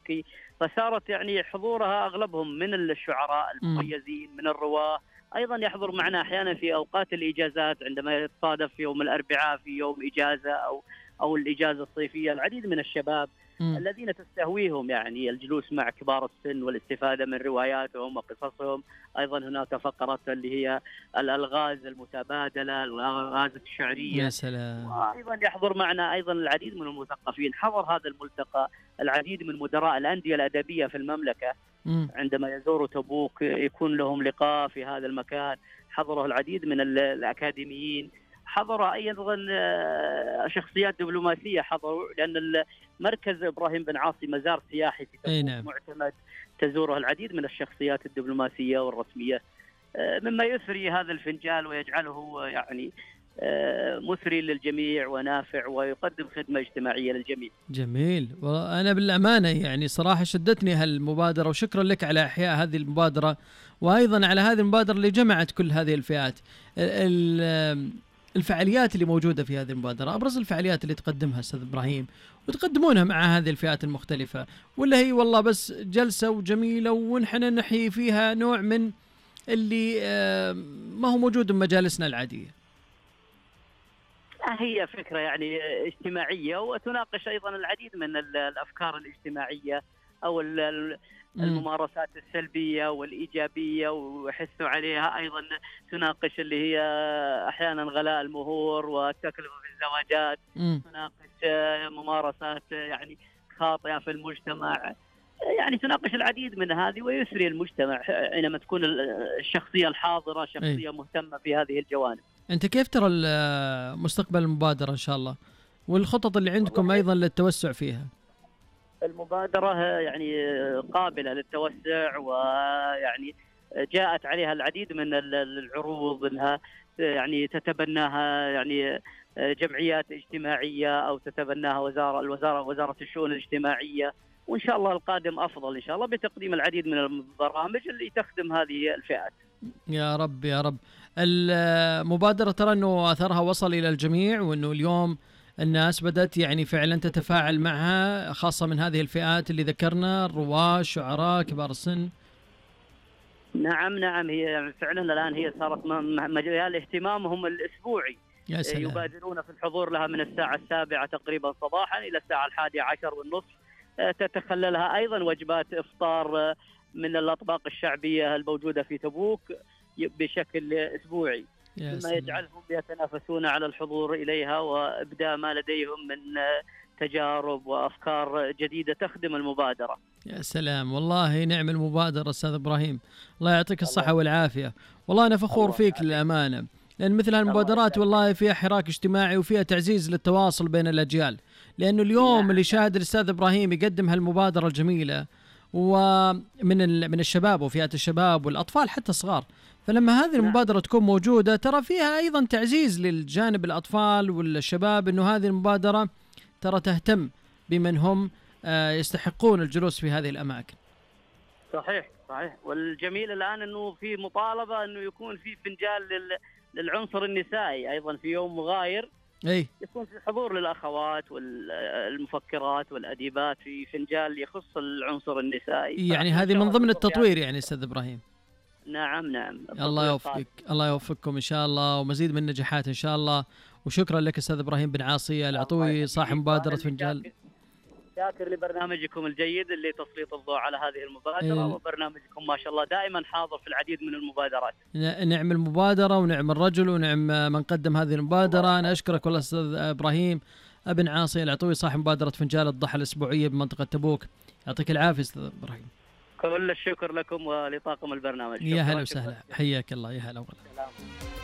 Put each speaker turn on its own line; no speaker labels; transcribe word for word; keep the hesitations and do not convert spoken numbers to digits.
تبوكي، فصارت يعني حضورها أغلبهم من الشعراء
مم.
المميزين، من الرواة. أيضا يحضر معنا أحيانا في أوقات الإجازات، عندما يتصادف يوم الأربعاء في يوم إجازة أو أو الإجازة الصيفية، العديد من الشباب
مم.
الذين تستهويهم يعني الجلوس مع كبار السن والاستفادة من رواياتهم وقصصهم. أيضا هناك فقرة اللي هي الألغاز المتبادلة، الألغاز
يا
الشعرية.
سلام.
وأيضا يحضر معنا أيضا العديد من المثقفين. حضر هذا الملتقى العديد من مدراء الأندية الأدبية في المملكة،
مم.
عندما يزوروا تبوك يكون لهم لقاء في هذا المكان. حضره العديد من ال- الأكاديميين، حضر أيضا آه، شخصيات دبلوماسية حضروا، لأن مركز إبراهيم بن عاصي مزار سياحي في
أي
تبوك
نعم.
معتمد، تزوره العديد من الشخصيات الدبلوماسية والرسمية، آه، مما يثري هذا الفنجال ويجعله يعني آه، مثري للجميع ونافع ويقدم خدمة اجتماعية للجميع.
جميل. وأنا بالأمانة يعني صراحة شدتني هالمبادرة، وشكرا لك على إحياء هذه المبادرة، وأيضا على هذه المبادرة اللي جمعت كل هذه الفئات. ال- ال- الفعاليات اللي موجودة في هذه المبادرة، أبرز الفعاليات اللي تقدمها أستاذ إبراهيم وتقدمونها مع هذه الفئات المختلفة، ولا هي والله بس جلسة وجميلة ونحن نحيي فيها نوع من اللي آه، ما هو موجود بمجالسنا العادية؟
هي فكرة يعني اجتماعية، وتناقش أيضا العديد من ال- الأفكار الاجتماعية أو ال- ال-
مم.
الممارسات السلبية والإيجابية، ويحثوا عليها. أيضا تناقش اللي هي أحيانا غلاء المهور والتكلفة في الزواجات،
مم.
تناقش آه، ممارسات آه، يعني خاطئة في المجتمع، يعني تناقش العديد من هذه، ويثري المجتمع حينما تكون ال- الشخصية الحاضرة شخصية مهتمة في هذه الجوانب.
أنت كيف ترى ال- مستقبل المبادرة إن شاء الله، والخطط اللي عندكم
والله
أيضا للتوسع فيها؟
المبادرة يعني قابلة للتوسع، ويعني جاءت عليها العديد من ال- العروض انها يعني تتبناها يعني جمعيات اجتماعية او تتبناها وزارة الوزارة وزارة الشؤون الاجتماعية، وان شاء الله القادم افضل ان شاء الله بتقديم العديد من البرامج اللي تخدم هذه الفئات.
يا رب يا رب. المبادرة ترى أنه أثرها وصل إلى الجميع، وأنه اليوم الناس بدأت يعني فعلا تتفاعل معها، خاصة من هذه الفئات اللي ذكرنا، الرواة، الشعراء، كبار السن.
نعم نعم، هي فعلا الان هي صارت م- م- مجال اهتمامهم الاسبوعي.
يا سلام.
يبادرون في الحضور لها من الساعة السابعة تقريبا صباحا إلى الساعة الحادية عشر والنصف. آه، تتخللها أيضا وجبات إفطار آه، من الأطباق الشعبية الموجودة في تبوك ي- بشكل أسبوعي،
يا
مما
سلام.
يجعلهم يتنافسون على الحضور إليها وإبداء ما لديهم من آه، تجارب وأفكار جديدة تخدم المبادرة.
يا سلام، والله نعم المبادرة أستاذ إبراهيم، الله يعطيك الصحة
الله
والعافية. والله أنا فخور
الله
فيك
يسعدك.
للأمانة، لأن مثل
الله
هالمبادرات
يسعدك.
والله فيها حراك اجتماعي وفيها تعزيز للتواصل بين الأجيال. لأنه اليوم
نعم.
اللي شاهد الأستاذ إبراهيم يقدم هالمبادرة الجميلة، ومن ال- من الشباب وفئات الشباب والأطفال حتى الصغار، فلما هذه
نعم.
المبادرة تكون موجودة ترى فيها أيضا تعزيز للجانب الأطفال والشباب، أنه هذه المبادرة ترى تهتم بمن هم آه، يستحقون الجلوس في هذه الأماكن.
صحيح صحيح. والجميل الآن أنه في مطالبة أنه يكون في فنجان لل... للعنصر النسائي أيضا في يوم مغاير،
أي
يكون في حضور للأخوات والمفكرات والأديبات في فنجان يخص العنصر النسائي.
يعني هذه من ضمن التطوير يعني أستاذ إبراهيم.
نعم نعم.
الله يوفقك، الله يوفقكم إن شاء الله، ومزيد من النجاحات إن شاء الله. وشكرا لك أستاذ إبراهيم بن عاصي العطوي صاحب مبادرة فنجان.
شاكر لبرنامجكم الجيد لتسليط الضوء على هذه المبادرة.
إيه.
وبرنامجكم ما شاء الله دائما حاضر في العديد من المبادرات.
نعم المبادرة ونعم الرجل ونعم من قدم هذه المبادرة. أنا أشكرك والله أستاذ إبراهيم بن عاصي العطوي صاحب مبادرة فنجان الضحى الأسبوعية بمنطقة تبوك. يعطيك العافية أستاذ إبراهيم.
كل الشكر لكم ولطاقم البرنامج.
يا هلا وسهلا، حياك الله. يا هلا والله.